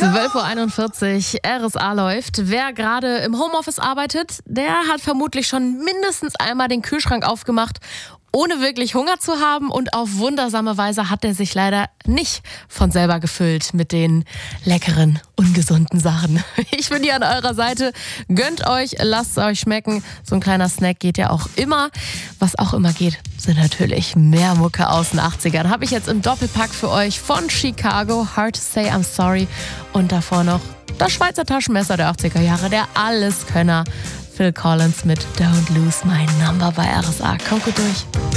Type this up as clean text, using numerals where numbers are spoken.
12:41 Uhr, RSA läuft. Wer gerade im Homeoffice arbeitet, der hat vermutlich schon mindestens einmal den Kühlschrank aufgemacht, ohne wirklich Hunger zu haben. Und auf wundersame Weise hat er sich leider nicht von selber gefüllt mit den leckeren, ungesunden Sachen. Ich bin hier an eurer Seite. Gönnt euch, lasst es euch schmecken. So ein kleiner Snack geht ja auch immer. Was auch immer geht, sind natürlich mehr Mucke aus den 80ern. Habe ich jetzt im Doppelpack für euch von Chicago, Hard to Say I'm Sorry. Und davor noch das Schweizer Taschenmesser der 80er Jahre, der Alleskönner Phil Collins mit Don't Lose My Number bei RSA. Kommt gut durch.